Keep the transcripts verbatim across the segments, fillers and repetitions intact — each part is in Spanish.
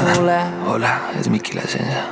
Hola, hola, es Miki La Senza.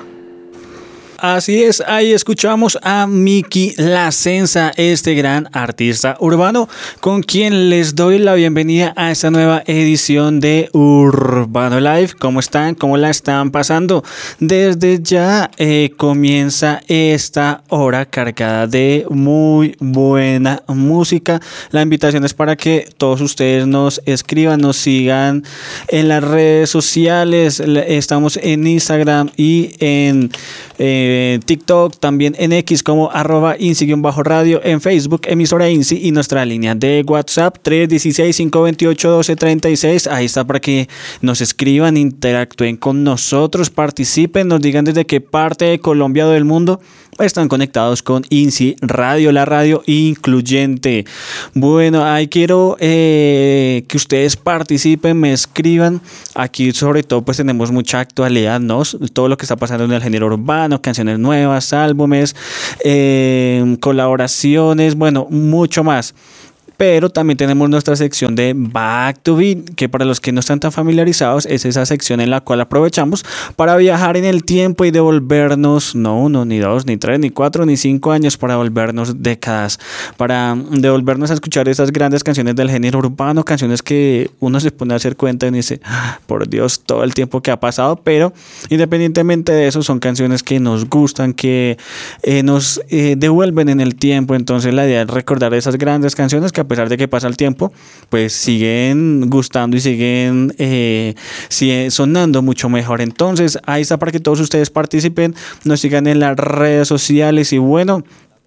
Así es, ahí escuchamos a Miki La Senza, este gran artista urbano, con quien les doy la bienvenida a esta nueva edición de Urbano Live. ¿Cómo están? ¿Cómo la están pasando? Desde ya eh, comienza esta hora cargada de muy buena música. La invitación es para que todos ustedes nos escriban, nos sigan en las redes sociales. Estamos en Instagram y en eh, TikTok, también en X como arroba INSI-radio, en Facebook emisora INSI y nuestra línea de WhatsApp tres uno seis, cinco dos ocho, uno dos tres seis. Ahí está para que nos escriban, interactúen con nosotros, participen, nos digan desde qué parte de Colombia o del mundo están conectados con INSI Radio, la radio incluyente. Bueno, ahí quiero eh, que ustedes participen, me escriban. Aquí sobre todo pues tenemos mucha actualidad, ¿no? Todo lo que está pasando en el género urbano, canciones nuevas, álbumes, eh, colaboraciones, bueno, mucho más. Pero también tenemos nuestra sección de Back to Beat, que para los que no están tan familiarizados es esa sección en la cual aprovechamos para viajar en el tiempo y devolvernos, no uno, ni dos, ni tres, ni cuatro, ni cinco años, para devolvernos décadas, para devolvernos a escuchar esas grandes canciones del género urbano, canciones que uno se pone a hacer cuenta y dice, por Dios, todo el tiempo que ha pasado, pero independientemente de eso son canciones que nos gustan, que eh, nos eh, devuelven en el tiempo. Entonces la idea es recordar esas grandes canciones que a pesar de que pasa el tiempo, pues siguen gustando y siguen eh, sigue sonando mucho mejor. Entonces, ahí está para que todos ustedes participen, nos sigan en las redes sociales y bueno,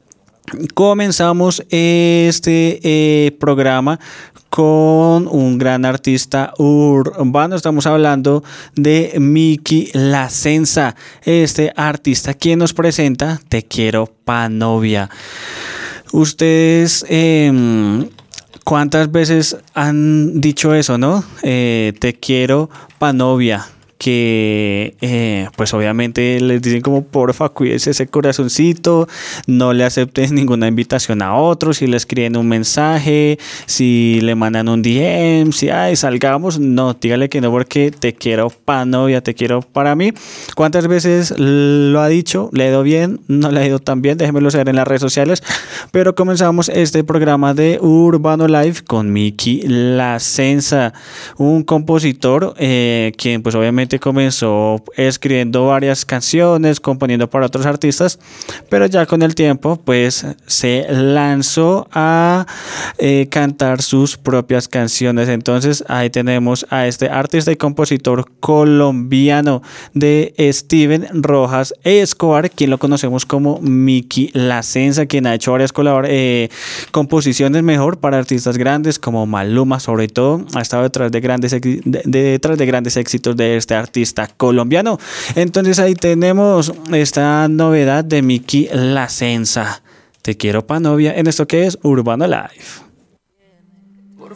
comenzamos este eh, programa con un gran artista urbano. Estamos hablando de Miki La Senza, este artista quien nos presenta Te Quiero Pa' Novia. Ustedes, eh, ¿cuántas veces han dicho eso, no? Eh, te quiero pa' novia. Que eh, pues obviamente les dicen como porfa, cuídese ese corazoncito, no le acepten ninguna invitación a otros, si le escriben un mensaje, si le mandan un D M, si ay, salgamos, no, dígale que no porque te quiero pa' novia, te quiero para mí. ¿Cuántas veces lo ha dicho? ¿Le ha ido bien? ¿No le ha ido tan bien? Déjenmelo saber en las redes sociales. Pero comenzamos este programa de Urbano Live con Miki La Senza, un compositor eh, quien pues obviamente comenzó escribiendo varias canciones, componiendo para otros artistas, pero ya con el tiempo pues se lanzó a eh, cantar sus propias canciones. Entonces ahí tenemos a este artista y compositor colombiano de Steven Rojas Escobar, quien lo conocemos como Miki La Senza, quien ha hecho varias colabor- eh, composiciones mejor para artistas grandes como Maluma, sobre todo ha estado detrás de grandes, de, de, detrás de grandes éxitos de este artista colombiano. Entonces ahí tenemos esta novedad de Miki La Senza, Te Quiero Pa' Novia, en esto que es Urbano Live.